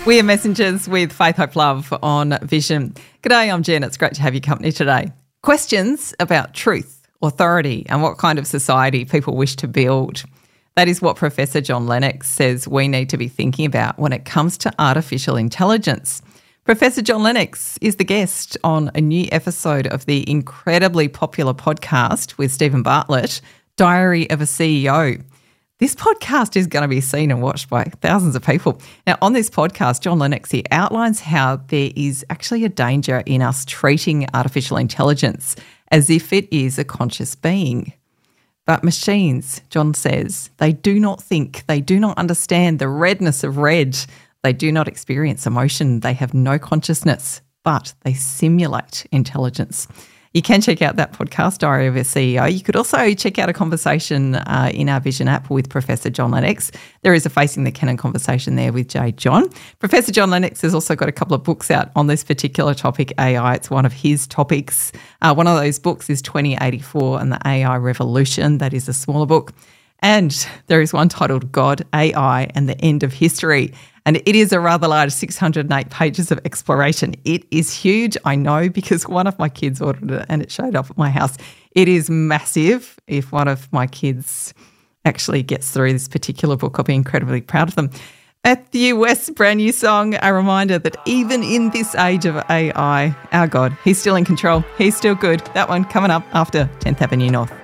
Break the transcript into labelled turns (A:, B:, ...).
A: We are Messengers with Faith, Hope, Love on Vision. G'day, I'm Jen. It's great to have your company today. Questions about truth, authority, and what kind of society people wish to build. That is what Professor John Lennox says we need to be thinking about when it comes to artificial intelligence. Professor John Lennox is the guest on a new episode of the incredibly popular podcast with Stephen Bartlett, Diary of a CEO. This podcast is going to be seen and watched by thousands of people. Now, on this podcast, John Lennox, he outlines how there is actually a danger in us treating artificial intelligence as if it is a conscious being. But machines, John says, they do not think, they do not understand the redness of red, they do not experience emotion, they have no consciousness, but they simulate intelligence. You can check out that podcast, Diary of a CEO. You could also check out a conversation in our Vision app with Professor John Lennox. There is a Facing the Canon conversation there with Jay John. Professor John Lennox has also got a couple of books out on this particular topic, AI. It's one of his topics. One of those books is 2084 and the AI Revolution. That is a smaller book. And there is one titled God, AI and the End of History. And it is a rather large 608 pages of exploration. It is huge, I know, because one of my kids ordered it and it showed up at my house. It is massive. If one of my kids actually gets through this particular book, I'll be incredibly proud of them. Matthew West's brand new song, a reminder that even in this age of AI, our God, he's still in control. He's still good. That one coming up after 10th Avenue North.